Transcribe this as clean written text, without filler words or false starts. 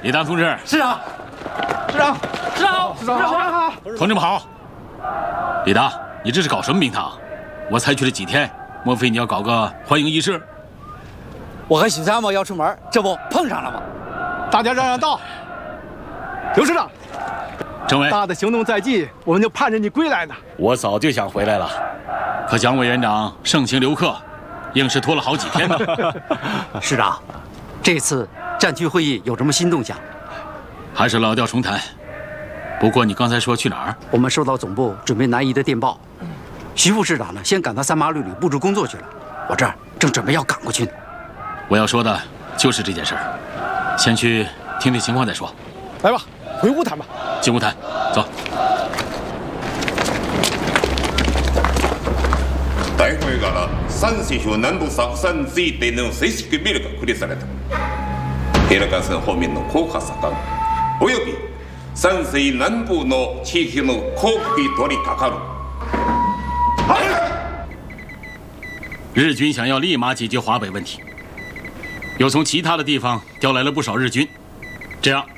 李达同志， 师长，师长，师长，师长好， 同志们好。李达，你这是搞什么名堂？我才去了几天，莫非你要搞个欢迎仪式？ 我和许参谋要出门，这不碰上了吗？ 大家让道。刘师长， 政委， 大的行动在即，我们就盼着你归来呢。 我早就想回来了，可蒋委员长盛情留客，硬是拖了好几天呢。 师长，这次战区会议有什么新动向？ 还是老调重弹。不过你刚才说去哪儿？ 我们收到总部准备南移的电报，徐副市长呢先赶到三八旅里布置工作去了，我这儿正准备要赶过去呢。 我要说的就是这件事儿，先去听听情况再说。 来吧，回屋谈吧。 进屋谈，走。 大会から3市府南部作戦についての正式命令が下された。平良線方面の効果作艦および三西南部の地域の攻撃取り掛かる。 日军想要立马解决华北问题，又从其他的地方调来了不少日军，这样